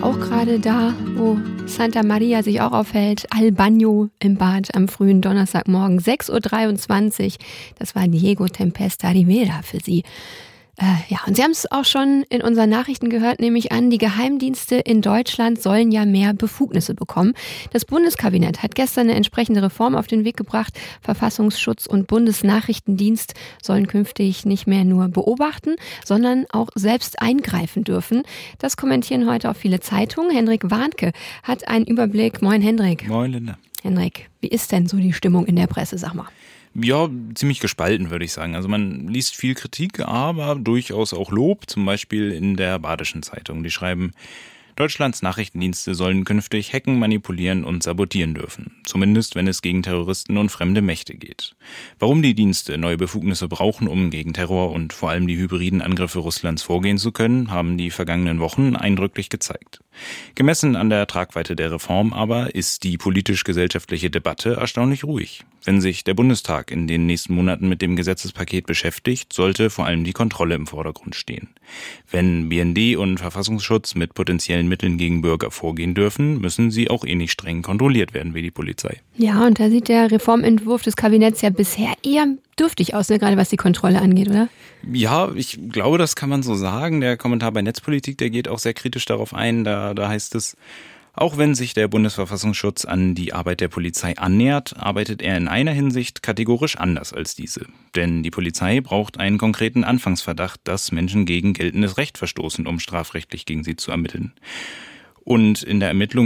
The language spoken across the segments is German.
ja auch gerade da, wo Santa Maria sich auch aufhält. Al Bagno im Bad am frühen Donnerstagmorgen, 6:23 Uhr. Das war Diego Tempesta Rivera für Sie. Und Sie haben es auch schon in unseren Nachrichten gehört, nehme ich an, die Geheimdienste in Deutschland sollen ja mehr Befugnisse bekommen. Das Bundeskabinett hat gestern eine entsprechende Reform auf den Weg gebracht. Verfassungsschutz und Bundesnachrichtendienst sollen künftig nicht mehr nur beobachten, sondern auch selbst eingreifen dürfen. Das kommentieren heute auch viele Zeitungen. Hendrik Warnke hat einen Überblick. Moin Hendrik. Moin Linda. Hendrik, wie ist denn so die Stimmung in der Presse, sag mal? Ja, ziemlich gespalten, würde ich sagen. Also man liest viel Kritik, aber durchaus auch Lob, zum Beispiel in der Badischen Zeitung. Die schreiben, Deutschlands Nachrichtendienste sollen künftig hacken, manipulieren und sabotieren dürfen. Zumindest, wenn es gegen Terroristen und fremde Mächte geht. Warum die Dienste neue Befugnisse brauchen, um gegen Terror und vor allem die hybriden Angriffe Russlands vorgehen zu können, haben die vergangenen Wochen eindrücklich gezeigt. Gemessen an der Tragweite der Reform aber ist die politisch-gesellschaftliche Debatte erstaunlich ruhig. Wenn sich der Bundestag in den nächsten Monaten mit dem Gesetzespaket beschäftigt, sollte vor allem die Kontrolle im Vordergrund stehen. Wenn BND und Verfassungsschutz mit potenziellen Mitteln gegen Bürger vorgehen dürfen, müssen sie auch ähnlich streng kontrolliert werden wie die Polizei. Ja, und da sieht der Reformentwurf des Kabinetts ja bisher eher dürftig aus, gerade was die Kontrolle angeht, oder? Ja, ich glaube, das kann man so sagen. Der Kommentar bei Netzpolitik, der geht auch sehr kritisch darauf ein. Da heißt es, auch wenn sich der Bundesverfassungsschutz an die Arbeit der Polizei annähert, arbeitet er in einer Hinsicht kategorisch anders als diese. Denn die Polizei braucht einen konkreten Anfangsverdacht, dass Menschen gegen geltendes Recht verstoßen, um strafrechtlich gegen sie zu ermitteln. Und in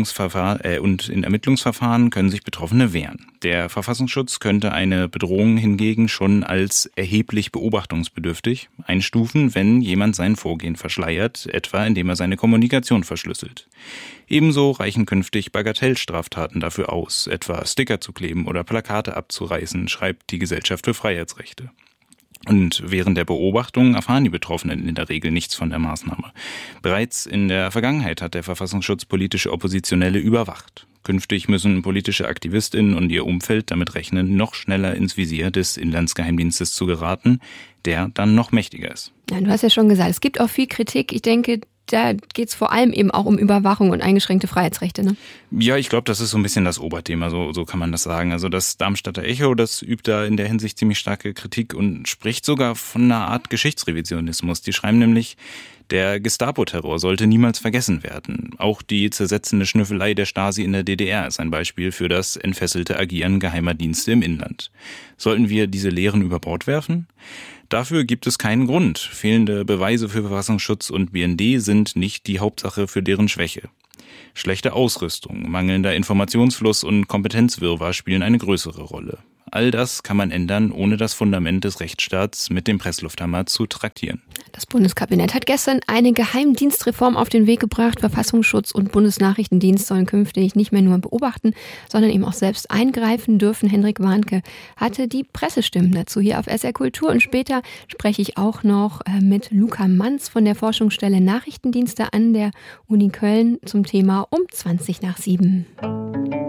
Ermittlungsverfahren können sich Betroffene wehren. Der Verfassungsschutz könnte eine Bedrohung hingegen schon als erheblich beobachtungsbedürftig einstufen, wenn jemand sein Vorgehen verschleiert, etwa indem er seine Kommunikation verschlüsselt. Ebenso reichen künftig Bagatellstraftaten dafür aus, etwa Sticker zu kleben oder Plakate abzureißen, schreibt die Gesellschaft für Freiheitsrechte. Und während der Beobachtung erfahren die Betroffenen in der Regel nichts von der Maßnahme. Bereits in der Vergangenheit hat der Verfassungsschutz politische Oppositionelle überwacht. Künftig müssen politische AktivistInnen und ihr Umfeld damit rechnen, noch schneller ins Visier des Inlandsgeheimdienstes zu geraten, der dann noch mächtiger ist. Ja, du hast ja schon gesagt, es gibt auch viel Kritik. Ich denke, da geht es vor allem eben auch um Überwachung und eingeschränkte Freiheitsrechte, ne? Ja, ich glaube, das ist so ein bisschen das Oberthema, so kann man das sagen. Also das Darmstädter Echo, das übt da in der Hinsicht ziemlich starke Kritik und spricht sogar von einer Art Geschichtsrevisionismus. Die schreiben nämlich, der Gestapo-Terror sollte niemals vergessen werden. Auch die zersetzende Schnüffelei der Stasi in der DDR ist ein Beispiel für das entfesselte Agieren geheimer Dienste im Inland. Sollten wir diese Lehren über Bord werfen? Dafür gibt es keinen Grund. Fehlende Beweise für Verfassungsschutz und BND sind nicht die Hauptsache für deren Schwäche. Schlechte Ausrüstung, mangelnder Informationsfluss und Kompetenzwirrwarr spielen eine größere Rolle. All das kann man ändern, ohne das Fundament des Rechtsstaats mit dem Presslufthammer zu traktieren. Das Bundeskabinett hat gestern eine Geheimdienstreform auf den Weg gebracht. Verfassungsschutz und Bundesnachrichtendienst sollen künftig nicht mehr nur beobachten, sondern eben auch selbst eingreifen dürfen. Hendrik Warnke hatte die Pressestimmen dazu hier auf SR Kultur. Und später spreche ich auch noch mit Luca Manz von der Forschungsstelle Nachrichtendienste an der Uni Köln zum Thema um 7:20.